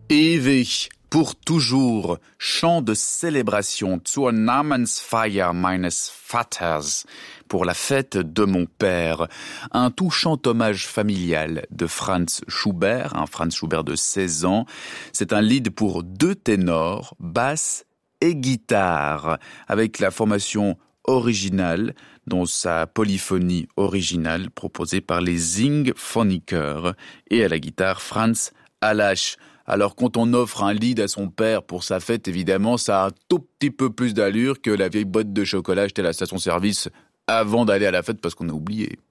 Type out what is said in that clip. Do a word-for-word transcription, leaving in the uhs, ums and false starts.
Ewig, pour toujours, chant de célébration zur Namensfeier meines Vaters, pour la fête de mon père, un touchant hommage familial de Franz Schubert, un Franz Schubert de seize ans. C'est un lied pour deux ténors, basse et guitare, avec la formation originale, dont sa polyphonie originale proposée par les Singphoniker, et à la guitare Franz Hallasch. Alors quand on offre un lead à son père pour sa fête, évidemment, ça a un tout petit peu plus d'allure que la vieille boîte de chocolat achetée à la station-service avant d'aller à la fête parce qu'on a oublié.